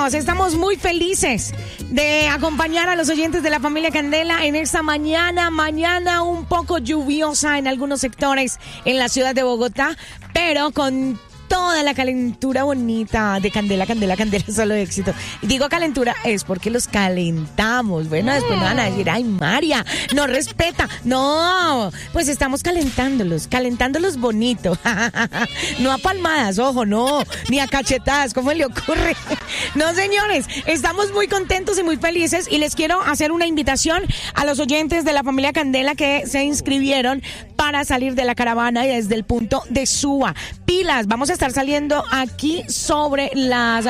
amigos, estamos muy felices de acompañar a los oyentes de la familia Candela en esta mañana un poco lluviosa en algunos sectores en la ciudad de Bogotá, pero con toda la calentura bonita de Candela, solo éxito. Y digo calentura es porque los calentamos. Bueno, después me van a decir, ay, María, no respeta. No, pues estamos calentándolos bonito. No a palmadas, ojo, no, ni a cachetadas, ¿cómo le ocurre? No, señores, estamos muy contentos y muy felices y les quiero hacer una invitación a los oyentes de la familia Candela que se inscribieron para salir de la caravana desde el punto de Suba. Pilas, vamos a estar saliendo aquí sobre las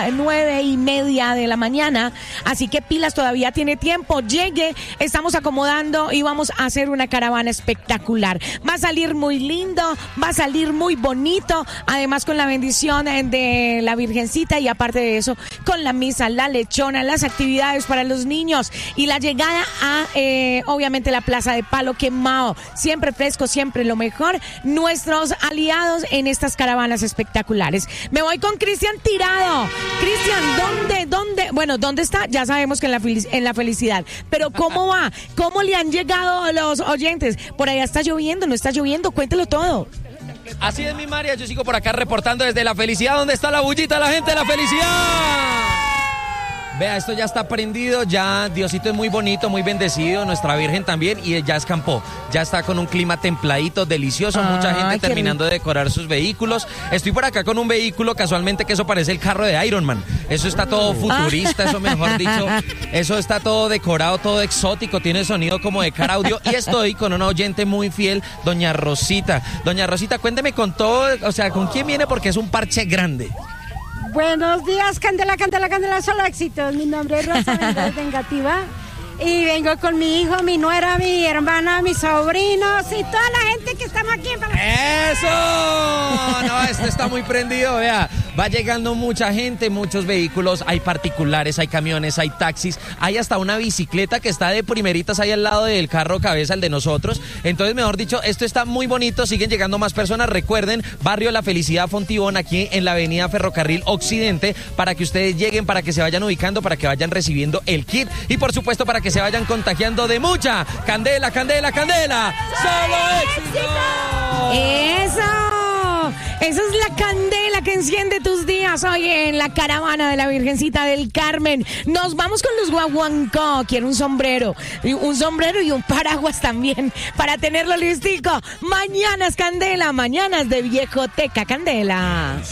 9:30 de la mañana, así que pilas, todavía tiene tiempo, llegue, estamos acomodando y vamos a hacer una caravana espectacular. Va a salir muy lindo, va a salir muy bonito, además con la bendición de la Virgencita y aparte de eso, con la misa, la lechona, las actividades para los niños y la llegada a, obviamente, la Plaza de Palo Quemado, siempre fresco, siempre lo mejor, nuestros aliados en estas caravanas espectaculares. Me voy con Cristian Tirado. Cristian, ¿dónde? Bueno, ¿dónde está? Ya sabemos que en la felicidad. Pero ¿cómo va? ¿Cómo le han llegado los oyentes? ¿Por allá está lloviendo? ¿No está lloviendo? Cuéntelo todo. Así es, mi María. Yo sigo por acá reportando desde la felicidad. ¿Dónde está la bullita de la gente de la felicidad? Vea, esto ya está prendido, ya Diosito es muy bonito, muy bendecido, nuestra Virgen también, y ya escampó, ya está con un clima templadito, delicioso, mucha gente terminando de decorar sus vehículos. Estoy por acá con un vehículo, casualmente, que eso parece el carro de Iron Man, eso está todo futurista, eso mejor dicho, eso está todo decorado, todo exótico, tiene sonido como de car audio, y estoy con una oyente muy fiel, doña Rosita. Doña Rosita, cuénteme con todo, o sea, ¿con quién viene? Porque es un parche grande. Buenos días, Candela, solo éxitos. Mi nombre es Rosa Vengativa y vengo con mi hijo, mi nuera, mi hermana, mis sobrinos y toda la gente que estamos aquí. ¡Eso! No, esto está muy prendido, vea. Va llegando mucha gente, muchos vehículos, hay particulares, hay camiones, hay taxis, hay hasta una bicicleta que está de primeritas ahí al lado del carro cabeza, el de nosotros. Entonces, mejor dicho, esto está muy bonito, siguen llegando más personas. Recuerden, Barrio La Felicidad Fontibón, aquí en la avenida Ferrocarril Occidente, para que ustedes lleguen, para que se vayan ubicando, para que vayan recibiendo el kit y, por supuesto, para que se vayan contagiando de mucha Candela. ¡Solo éxito! ¡Eso! Esa es la candela que enciende tus días hoy en la caravana de la Virgencita del Carmen. Nos vamos con los guaguancó. Quiero un sombrero y un paraguas también para tenerlo listico. Mañanas Candela, mañanas de Viejoteca Candela.